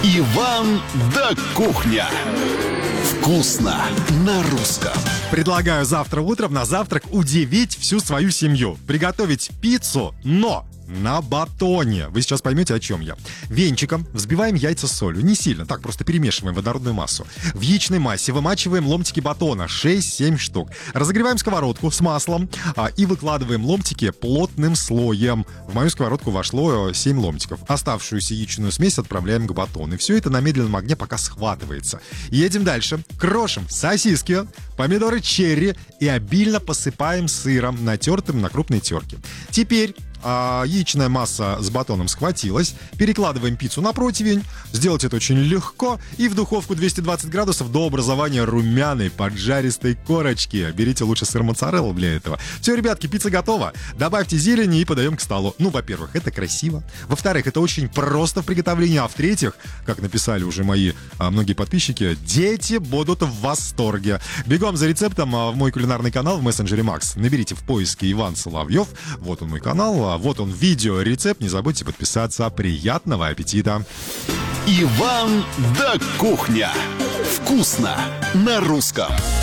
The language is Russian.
Иван да кухня. Вкусно на русском. Предлагаю завтра утром на завтрак удивить всю свою семью. Приготовить пиццу, но на батоне. Вы сейчас поймете, о чем я. Венчиком взбиваем яйца с солью. Не сильно, так просто перемешиваем водородную массу. В яичной массе вымачиваем ломтики батона, 6-7 штук. Разогреваем сковородку с маслом и выкладываем ломтики плотным слоем. В мою сковородку вошло 7 ломтиков. Оставшуюся яичную смесь отправляем к батону. И все это на медленном огне пока схватывается. Едем дальше. Крошим сосиски, помидоры черри и обильно посыпаем сыром, натертым на крупной терке. Теперь яичная масса с батоном схватилась. Перекладываем пиццу на противень. Сделать это очень легко. И в духовку 220 градусов до образования румяной поджаристой корочки. Берите лучше сыр моцарелла для этого. Все, ребятки, пицца готова. Добавьте зелени и подаем к столу. Ну, во-первых, это красиво. Во-вторых, это очень просто в приготовлении. А в-третьих, как написали уже мои многие подписчики, дети будут в восторге. Бегом за рецептом в мой кулинарный канал в мессенджере Макс. Наберите в поиске Иван Соловьев. Вот он мой канал. Вот он, видео-рецепт. Не забудьте подписаться. Приятного аппетита! Иван да кухня. Вкусно на русском.